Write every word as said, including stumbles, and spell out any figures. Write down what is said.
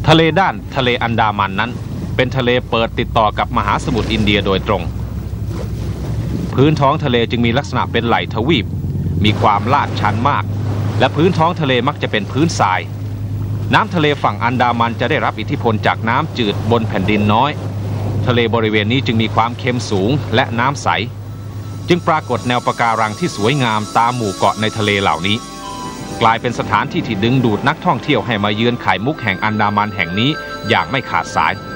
ทะเลด้านทะเลอันดามันนั้นเป็นทะเลเปิดติดต่อกับมหาสมุทรอินเดียโดยตรงพื้นท้องทะเลจึงมีลักษณะเป็นไหล่ทวีปมีความลาดชันมากและพื้นท้องทะเลมักจะเป็นพื้นทรายน้ำทะเลฝั่งอันดามันจะได้รับอิทธิพลจากน้ำจืดบนแผ่นดินน้อยทะเลบริเวณนี้จึงมีความเค็มสูงและน้ำใสจึงปรากฏแนวปะการังที่สวยงามตามหมู่เกาะในทะเลเหล่านี้กลายเป็นสถานที่ที่ดึงดูดนักท่องเที่ยวให้มาเยือนไข่มุกแห่งอันดามันแห่งนี้อย่างไม่ขาดสาย